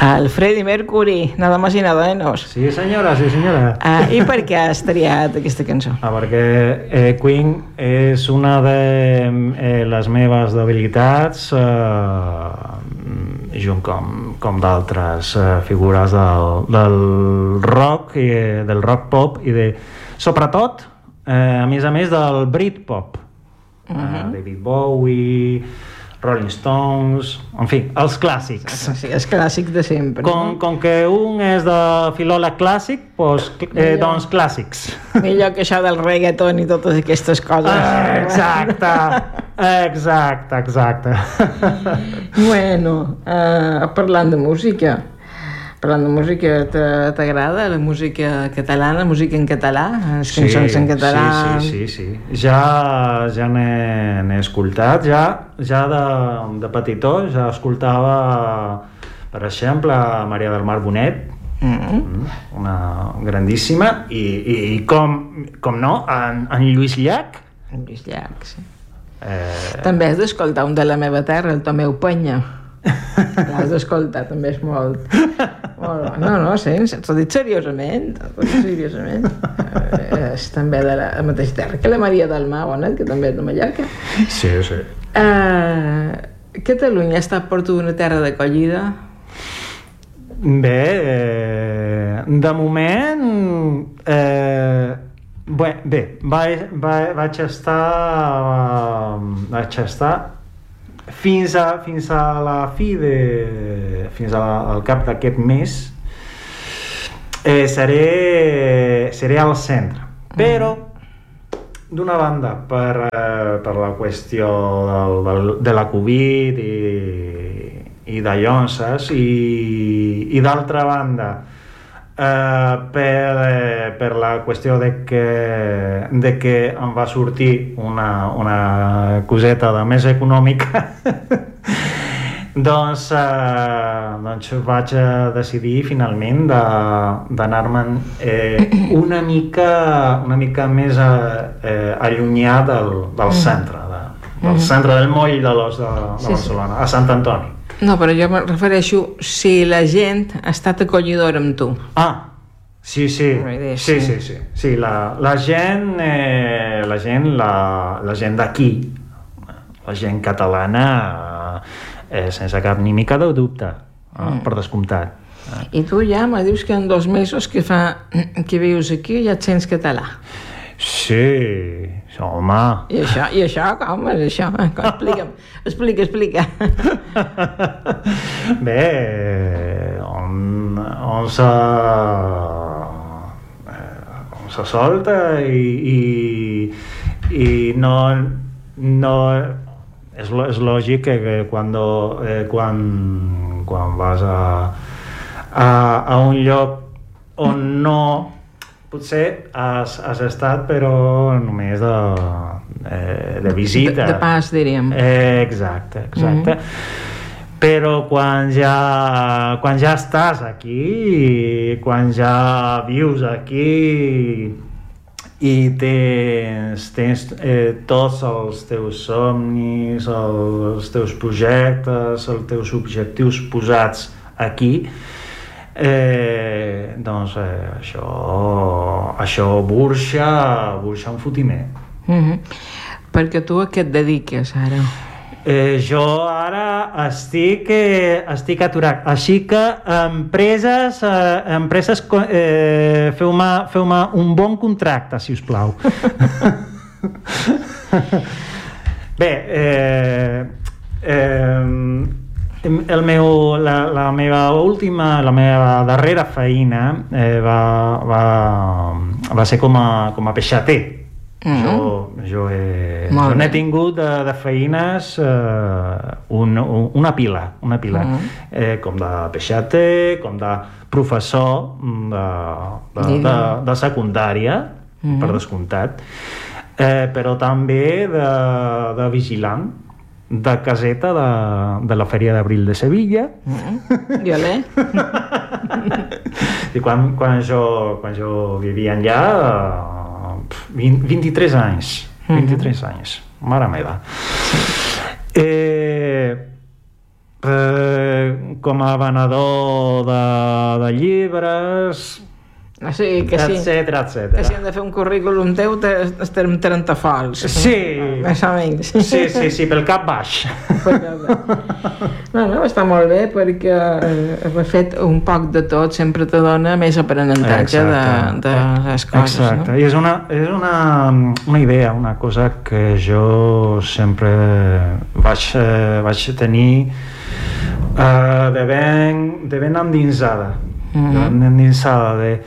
El Freddie Mercury, nada más y nada menos. Sí, senyora, sí, senyora. I per què has triat aquesta cançó? Perquè Queen és una de les meves debilitats, junt com d'altres figures del rock i del rock pop i sobretot, a més del Britpop. David Bowie, Rolling Stones, en fi, els clàssics. Sí, els clàssics de sempre. Com que un és de filòleg clàssic, doncs clàssics. Millor que això del reggaeton i totes aquestes coses. Exacte. Bueno, parlant de música, t'agrada la música catalana, la música en català, les cançons en català? Sí. Ja n'he escoltat, ja de petitó, ja escoltava, per exemple, Maria del Mar Bonet, una grandíssima, i com no, en Lluís Llach. En Lluís Llach, sí. També has d'escoltar un de la meva terra, el Tomeu Penya. L'has d'escoltar, també és molt no, s'ho dit seriosament. És també de la mateixa terra que la Maria del Mar Bonet, que també és de Mallorca. Sí. Catalunya ha estat per tu una terra d'acollida? Bé, de moment vaig estar fins a la fi fins al cap d'aquest mes seré al centre, però d'una banda per la qüestió de la Covid i de llonses i d'altra banda per la qüestió de que em va sortir una coseta de més econòmica doncs vaig decidir finalment d'anar-me'n una mica més allunyat del centre del centre del moll de l'os de Barcelona, a Sant Antoni. No, però jo me refereixo si la gent ha estat acollidora amb tu. Sí, la gent d'aquí, la gent catalana, sense cap ni mica de dubte, per descomptat. I tu ja me dius que en 2 mesos que vius aquí ja et sents català. Sí, home. I això com és això? Explica. Bé, on se solta i no és lògic que quan vas a un lloc on no potser has estat però només de visita, de pas, diríem. Exacte. Però quan ja estàs aquí, quan ja vius aquí i tens tots els teus somnis, els teus projectes, els teus objectius posats aquí, doncs això burxa un fotimer. Perquè tu a què et dediques ara? Jo ara estic aturat, així que empreses feu-me un bon contracte, si us plau. Bé, la meva darrera feina va ser com a peixater. Jo n'he tingut de feines una pila, com de peixater, com de professor de secundària, per descomptat, però també de vigilant de caseta de la Fèria d'Abril de Sevilla. I quan jo vivia allà 23 anys, mare meva. com a venedor de llibres, o sigui que sí, etcètera. que si hem de fer un currículum teu estem 30 fols. Sí. Més o menys. Sí, pel cap baix. No, està molt bé perquè haver fet un poc de tot sempre te dona més aprenentatge de les coses. Exacte, no? I és una idea, una cosa que jo sempre vaig tenir de ben endinsada. De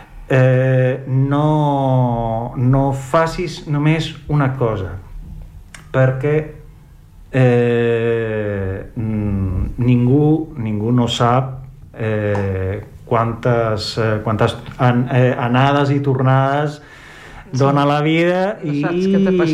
no facis només una cosa, perquè ningú no sap quantes anades i tornades dona la vida, i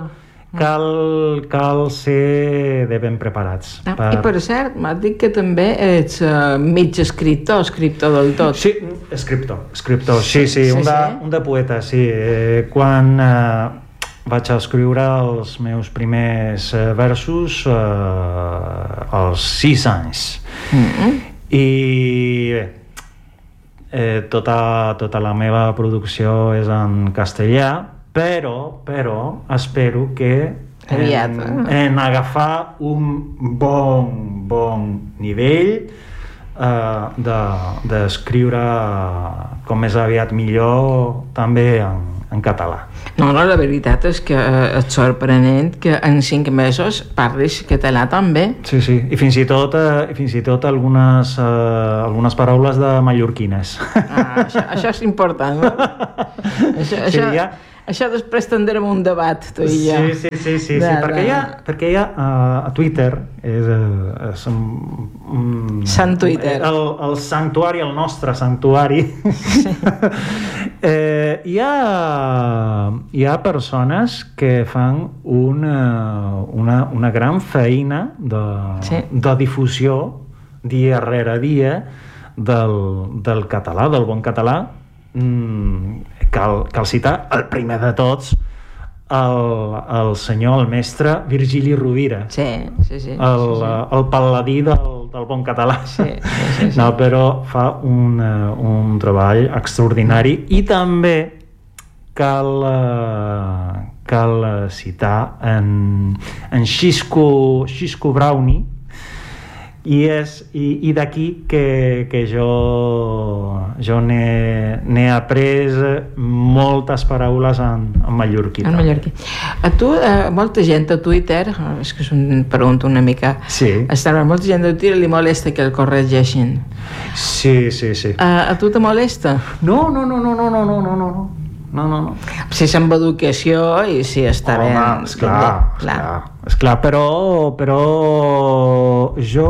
cal ser de ben preparats. I per cert, m'has dit que també ets mig escriptor del tot. Sí, escriptor, sí, un de poeta, sí. Quan vaig escriure els meus primers versos als 6 anys. I bé, tota la meva producció és en castellà, però espero que en agafar un bon nivell d'escriure com més aviat millor també en català. No, la veritat és que és sorprenent que en 5 mesos parlis català també. Sí, i fins i tot algunes paraules de mallorquines. Això és important, no? Això després tindrem un debat, tu i jo. Sí, perquè ja a Twitter és Sant Twitter. El santuari, el nostre santuari. Hi ha persones que fan una gran feina de difusió dia rere dia del català, del bon català. Cal citar el primer de tots, el senyor, el mestre Virgili Rovira. Sí. El paladí del bon català. Sí. No, però fa un treball extraordinari, i també cal citar en Xisco Brownie, i d'aquí que jo n'he après moltes paraules en mallorquí. En mallorquí. A tu, molta gent a Twitter, és que és una pregunta una mica... Sí. Molta gent a Twitter li molesta que el corregeixin. Sí. A tu te molesta? No. Si és amb educació i si està bé... Esclar, però jo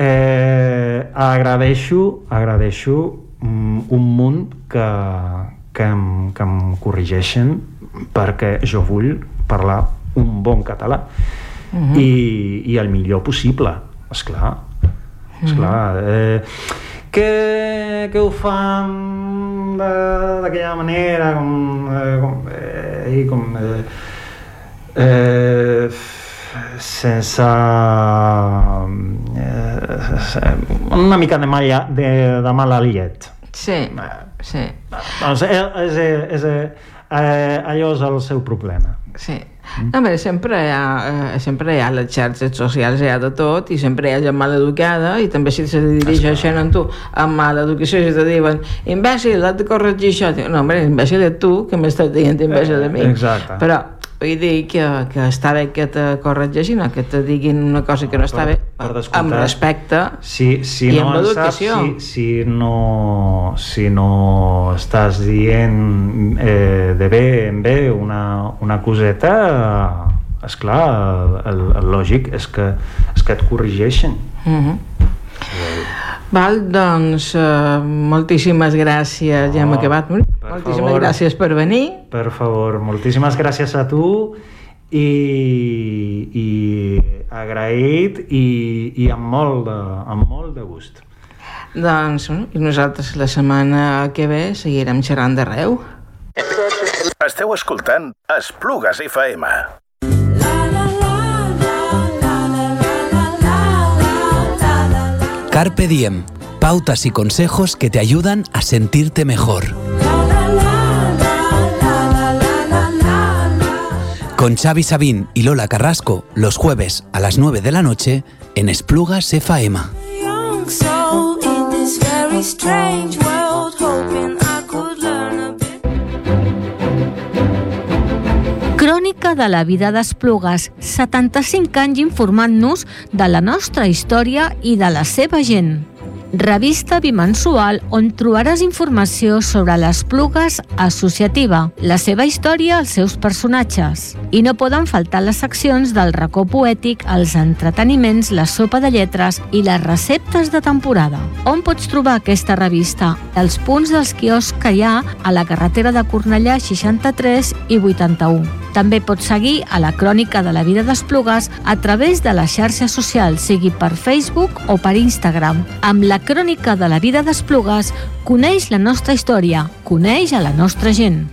agraeixo un munt que em corregeixen, perquè jo vull parlar un bon català i el millor possible, esclar. Que ho fan d'aquella manera sense una mica de mala llet. Sí. Doncs allò és el seu problema. Sí. No, bé, sempre hi ha les xarxes socials, hi ha de tot, i sempre hi ha gent mal educada, i també si se dirigeixen a tu amb mala educació, si te diuen imbècil, has de corregir això, no, home, imbècil és tu, que m'estàs dient imbècil a mi. Exacte. Però vull dir que està bé que te corregeixin, que te diguin una cosa que no està bé, amb respecte i amb l'educació. Si no estàs dient de bé en bé una coseta, esclar, el lògic és que et corregeixen. Val, doncs moltíssimes gràcies, ja hem acabat. Moltíssimes gràcies per venir. Per favor, moltíssimes gràcies a tu, i agraït i amb molt de gust. Doncs nosaltres la setmana que ve seguirem xerrant d'arreu. Esteu escoltant Esplugues FM. Carpe Diem, pautas y consejos que te ayudan a sentirte mejor. Con Xavi Sabín y Lola Carrasco, los jueves a las 9 de la noche en Esplugas FM. Crònica de la vida d'Esplugues, 75 anys informant-nos de la nostra història i de la seva gent. Revista bimensual on trobaràs informació sobre l'Esplugues associativa, la seva història, els seus personatges. I no poden faltar les seccions del racó poètic, els entreteniments, la sopa de lletres i les receptes de temporada. On pots trobar aquesta revista? Els punts dels quioscs que hi ha a la carretera de Cornellà 63 i 81. També pots seguir a la Crònica de la vida d'Esplugues a través de les xarxes socials, sigui per Facebook o per Instagram. Amb la Crònica de la vida d'Esplugues, coneix la nostra història, coneix a la nostra gent.